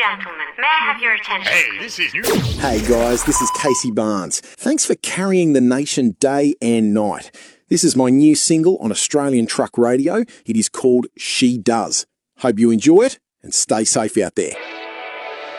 gentlemen, may I have your attention? Hey, this is... Hey guys, this is Casey Barnes. Thanks for carrying the nation day and night. This is my new single on Australian Truck Radio. It is called She Does. Hope you enjoy it and stay safe out there.